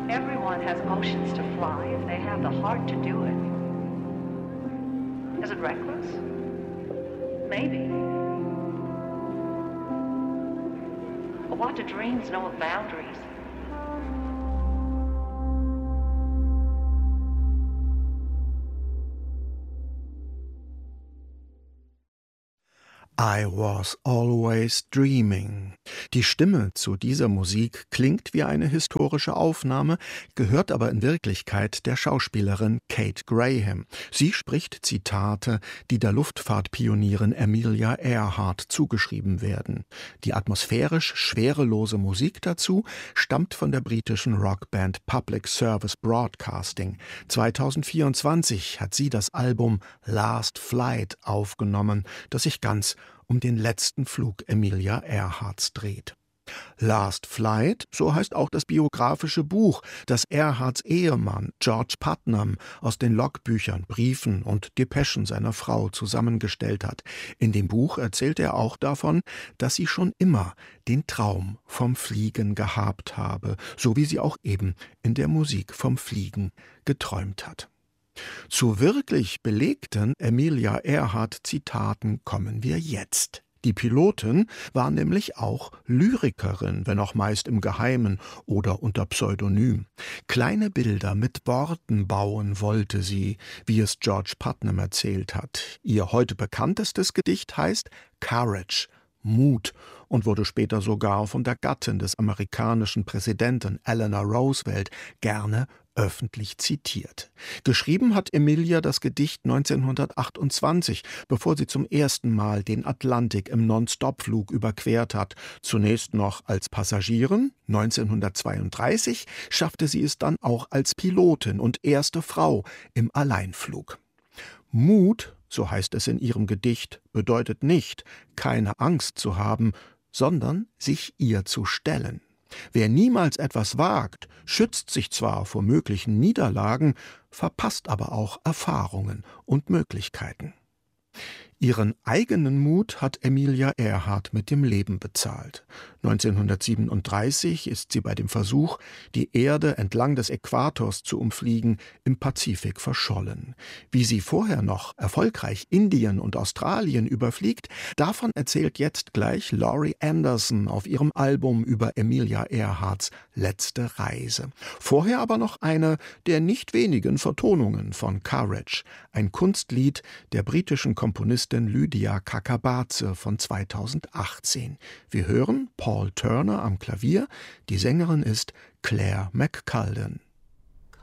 Everyone has oceans to fly if they have the heart to do it. Is it reckless? Maybe. But what do dreams know of boundaries? I was always dreaming. Die Stimme zu dieser Musik klingt wie eine historische Aufnahme, gehört aber in Wirklichkeit der Schauspielerin Kate Graham. Sie spricht Zitate, die der Luftfahrtpionierin Amelia Earhart zugeschrieben werden. Die atmosphärisch schwerelose Musik dazu stammt von der britischen Rockband Public Service Broadcasting. 2024 hat sie das Album Last Flight aufgenommen, das sich ganz um den letzten Flug Amelia Earharts dreht. Last Flight, so heißt auch das biografische Buch, das Earharts Ehemann George Putnam aus den Logbüchern, Briefen und Depeschen seiner Frau zusammengestellt hat. In dem Buch erzählt er auch davon, dass sie schon immer den Traum vom Fliegen gehabt habe, so wie sie auch eben in der Musik vom Fliegen geträumt hat. Zu wirklich belegten Amelia Earhart-Zitaten kommen wir jetzt. Die Pilotin war nämlich auch Lyrikerin, wenn auch meist im Geheimen oder unter Pseudonym. Kleine Bilder mit Worten bauen wollte sie, wie es George Putnam erzählt hat. Ihr heute bekanntestes Gedicht heißt Courage, Mut, und wurde später sogar von der Gattin des amerikanischen Präsidenten Eleanor Roosevelt gerne öffentlich zitiert. Geschrieben hat Amelia das Gedicht 1928, bevor sie zum ersten Mal den Atlantik im Non-Stop-Flug überquert hat. Zunächst noch als Passagierin, 1932 schaffte sie es dann auch als Pilotin und erste Frau im Alleinflug. Mut, so heißt es in ihrem Gedicht, bedeutet nicht, keine Angst zu haben, sondern sich ihr zu stellen. Wer niemals etwas wagt, schützt sich zwar vor möglichen Niederlagen, verpasst aber auch Erfahrungen und Möglichkeiten. Ihren eigenen Mut hat Amelia Earhart mit dem Leben bezahlt. 1937 ist sie bei dem Versuch, die Erde entlang des Äquators zu umfliegen, im Pazifik verschollen. Wie sie vorher noch erfolgreich Indien und Australien überfliegt, davon erzählt jetzt gleich Laurie Anderson auf ihrem Album über Amelia Earharts letzte Reise. Vorher aber noch eine der nicht wenigen Vertonungen von Courage, ein Kunstlied der britischen Komponistin Lydia Kakabaze von 2018. Wir hören Paul Turner am Klavier, die Sängerin ist Claire McCalden.